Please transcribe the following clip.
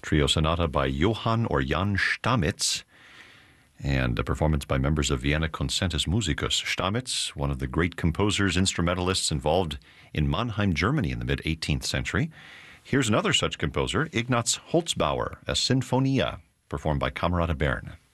Trio Sonata by Johann or Jan Stamitz, and a performance by members of Vienna Concentus Musicus. Stamitz, one of the great composers, instrumentalists involved in Mannheim, Germany in the mid-18th century. Here's another such composer, Ignaz Holzbauer, a Sinfonia, performed by Camerata Bern.